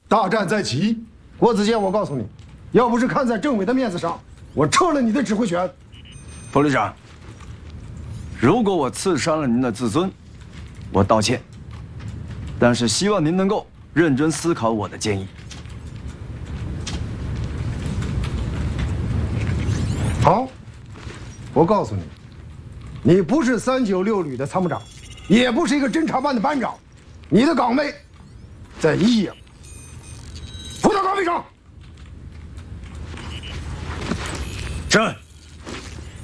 大战在即。郭子健，我告诉你，要不是看在政委的面子上，我撤了你的指挥权。 副旅长，如果我刺伤了您的自尊，我道歉。但是希望您能够认真思考我的建议。 好，我告诉你，你不是396旅的参谋长，也不是一个侦察办的班长，你的岗位在一营。回到岗位上。 是。